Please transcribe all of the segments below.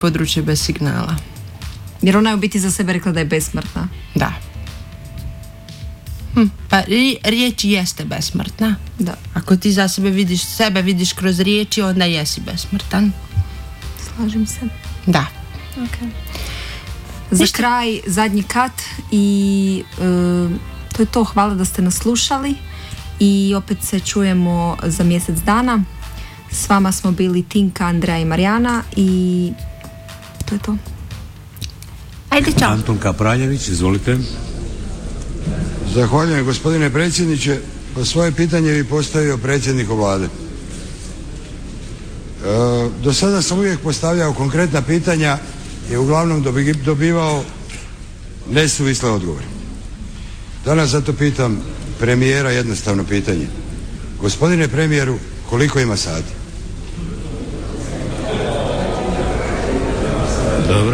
područje bez signala. Jer ona je u biti za sebe rekla da je besmrtna. Da. Pa riječ jeste besmrtna. Da. Ako ti za sebe vidiš kroz riječi, onda jesi besmrtan. Slažem se. Da. Okay. Za kraj, zadnji kat i to je to. Hvala da ste nas slušali i opet se čujemo za mjesec dana. S vama smo bili Tinka, Andreja i Marijana i to je to. Ajde, čao. Antun Kapraljević, izvolite. Zahvaljujem, gospodine predsjedniče. Pa svoje pitanje bi postavio predsjedniku Vlade. Do sada sam uvijek postavljao konkretna pitanja i uglavnom dobivao nesuvisle odgovore. Danas zato pitam premijera jednostavno pitanje. Gospodine premijeru, koliko ima sati? Dobro.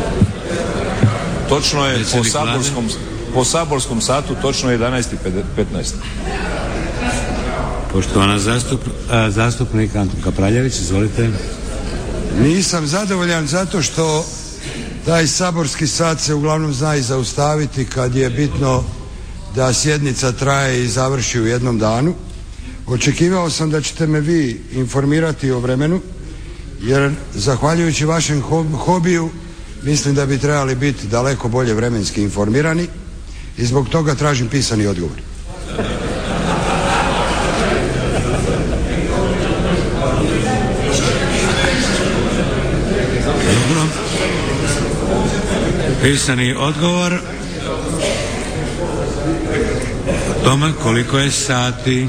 Točno je po saborskom satu točno je 11:15. Poštovana zastupnik Antun Kapraljević, izvolite. Nisam zadovoljan zato što taj saborski sat se uglavnom zna i zaustaviti kad je bitno da sjednica traje i završi u jednom danu. Očekivao sam da ćete me vi informirati o vremenu, jer zahvaljujući vašem hobiju mislim da bi trebali biti daleko bolje vremenski informirani i zbog toga tražim pisani odgovor. Dobro. Pisani odgovor o tome koliko je sati.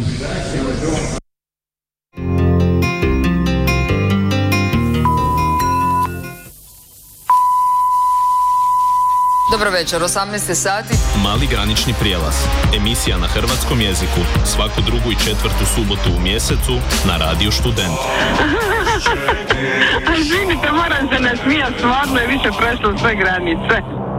Dobro večer, 18 sati. Mali granični prijelaz. Emisija na hrvatskom jeziku. Svaku drugu i četvrtu subotu u mjesecu na Radiju Student. Izvinite, moram se nasmijati, stvarno je više prešlo sve granice.